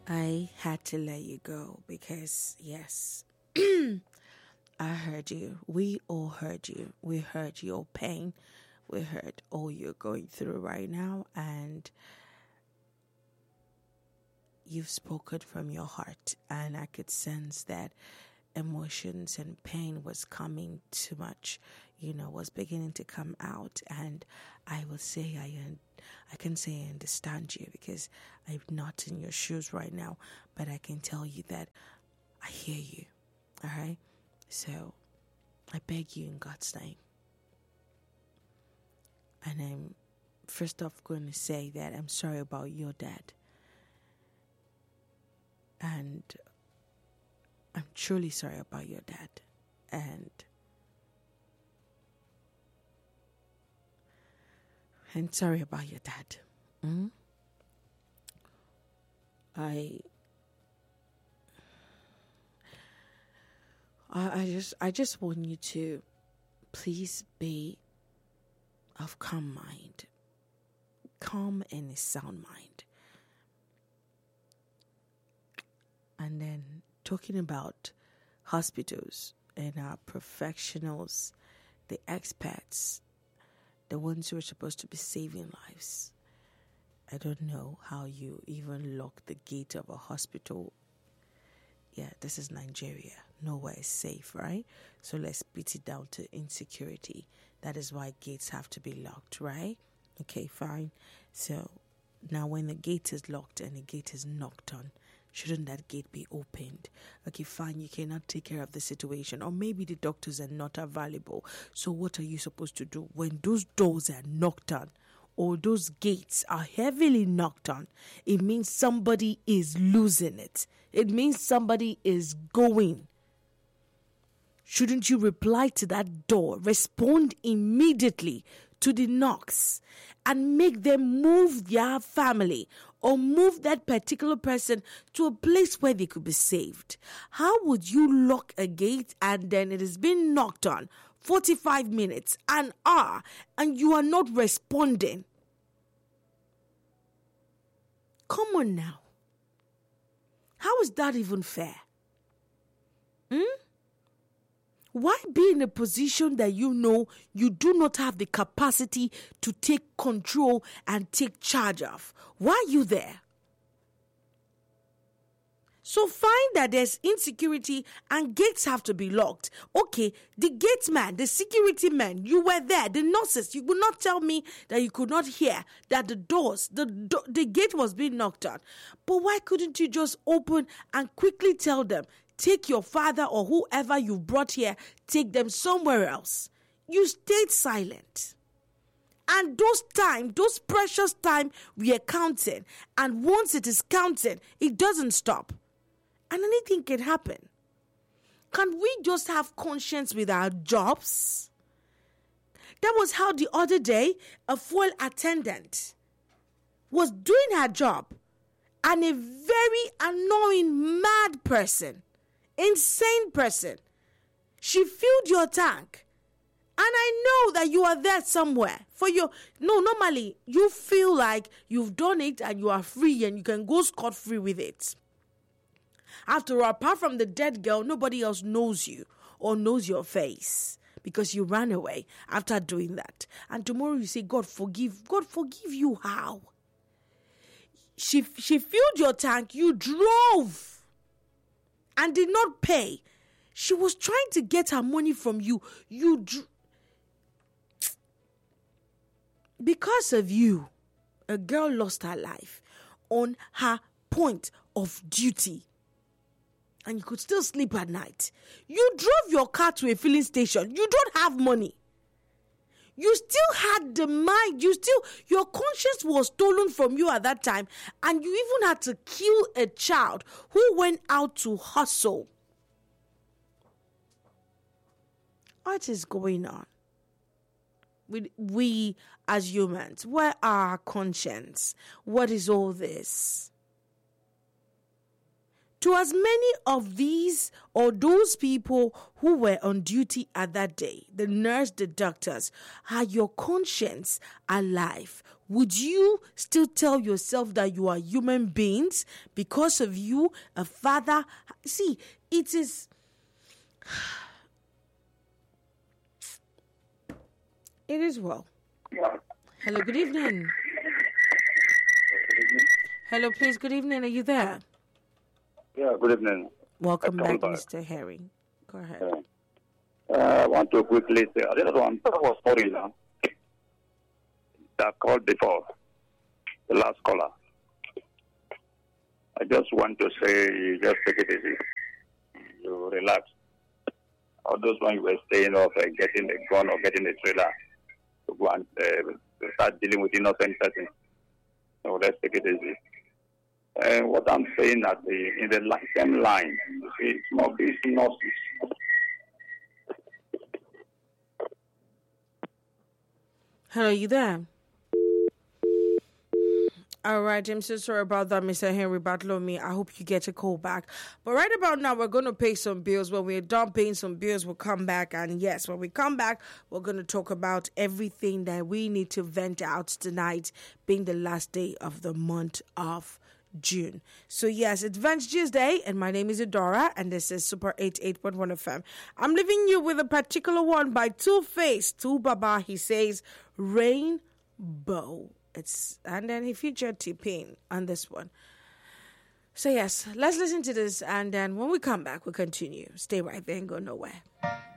I had to let you go because, yes, I heard you. We all heard you. We heard your pain. We heard all you're going through right now. And you've spoken from your heart. And I could sense that emotions and pain was coming too much, was beginning to come out. And I will say I can say I understand you because I'm not in your shoes right now, but I can tell you that I hear you. All right? So I beg you in God's name. And I'm first off going to say that I'm sorry about your dad. And I'm truly sorry about your dad. And sorry about your dad. I just want you to please be of calm mind. Calm and a sound mind. And then talking about hospitals and our professionals, the experts, the ones who are supposed to be saving lives. I don't know how you even lock the gate of a hospital. Yeah, this is Nigeria. Nowhere is safe, right? So let's beat it down to insecurity. That is why gates have to be locked, right? Okay, fine. So now when the gate is locked and the gate is knocked on, shouldn't that gate be opened? Okay, fine, you cannot take care of the situation. Or maybe the doctors are not available. So what are you supposed to do when those doors are knocked on? Or those gates are heavily knocked on? It means somebody is losing it. It means somebody is going. Shouldn't you reply to that door? Respond immediately to the knocks and make them move their family or move that particular person to a place where they could be saved. How would you lock a gate and then it has been knocked on 45 minutes, an hour, and you are not responding? Come on now. How is that even fair? Why be in a position that you know you do not have the capacity to take control and take charge of? Why are you there? So find that there's insecurity and gates have to be locked. Okay, the gate man, the security man, you were there. The nurses, you would not tell me that you could not hear that the gate was being knocked on. But why couldn't you just open and quickly tell them, take your father or whoever you brought here, take them somewhere else? You stayed silent. And those precious time, we are counting. And once it is counted, it doesn't stop. And anything can happen. Can we just have conscience with our jobs? That was how the other day, a fuel attendant was doing her job. And a very annoying, mad person, insane person, she filled your tank. And I know that you are there somewhere. Normally, you feel like you've done it and you are free and you can go scot-free with it. After all, apart from the dead girl, nobody else knows you or knows your face because you ran away after doing that. And tomorrow you say, God forgive. God forgive you how? She filled your tank, you drove and did not pay. She was trying to get her money from you. Because of you, a girl lost her life on her point of duty. And you could still sleep at night. You drove your car to a filling station. You don't have money. You still had the mind. Your conscience was stolen from you at that time. And you even had to kill a child who went out to hustle. What is going on? We as humans, where are our conscience? What is all this? To as many of these or those people who were on duty at that day, the nurse, the doctors, are your conscience alive? would you still tell yourself that you are human beings because of you, a father? See, it is. It is well. Hello, good evening. Hello, please, good evening. Are you there? Yeah, good evening. Welcome back, Mr. Harry. Go ahead. I want to quickly say, I don't know, I was sorry now. That called before, the last caller. I just want to say, you just take it easy. You relax. All those when you were staying off, getting a gun or getting a trailer to go and start dealing with innocent persons. So let's take it easy. What I'm saying that in the same line, you see, it's not these nurses. Hello, you there? All right, I'm so sorry about that, Mr. Henry Bartholomew. I hope you get a call back. But right about now, we're going to pay some bills. When we're done paying some bills, we'll come back. And yes, when we come back, we're going to talk about everything that we need to vent out tonight, being the last day of the month of June. So yes, it's Vent Tuesday, and my name is Adora, and this is Super 88.1 FM. I'm leaving you with a particular one by Two-Face, Baba. He says, Rainbow. And then he featured T-Pain on this one. So yes, let's listen to this, and then when we come back, we'll continue. Stay right there and go nowhere.